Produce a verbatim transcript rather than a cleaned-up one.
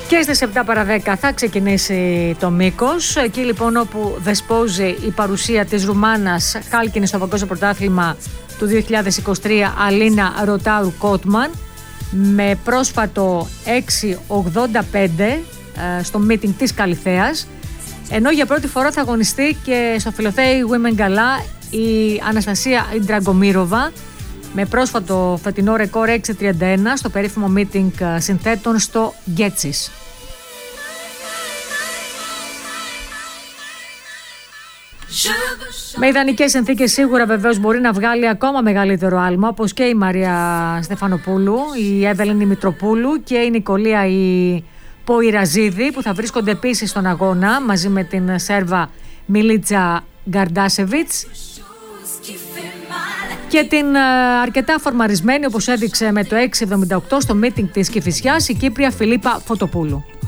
Και στις επτά παρά δέκα θα ξεκινήσει το μήκος. Εκεί λοιπόν όπου δεσπόζει η παρουσία της Ρουμάνας χάλκινη στο Παγκόσμιο Πρωτάθλημα του δύο χιλιάδες είκοσι τρία Αλίνα Ροτάουρ Κότμαν με πρόσφατο έξι ογδόντα πέντε στο meeting της Καλιθέας, ενώ για πρώτη φορά θα αγωνιστεί και στο Φιλοθέη Women Gala η Αναστασία Ιντραγκομύροβα με πρόσφατο φετινό ρεκόρ έξι τριάντα ένα στο περίφημο meeting συνθέτων στο Γκέτσις. Με ιδανικές συνθήκες σίγουρα βεβαίως μπορεί να βγάλει ακόμα μεγαλύτερο άλμα, όπως και η Μαρία Στεφανοπούλου, η Εύελινη Μητροπούλου και η Νικολία η Ποϊραζίδη, που θα βρίσκονται επίσης στον αγώνα μαζί με την Σέρβα Μιλίτσα Γκαρντάσεβιτς και την αρκετά φορμαρισμένη, όπως έδειξε με το έξι εβδομήντα οκτώ στο meeting της Κηφισιάς, η Κύπρια Φιλίππα Φωτοπούλου.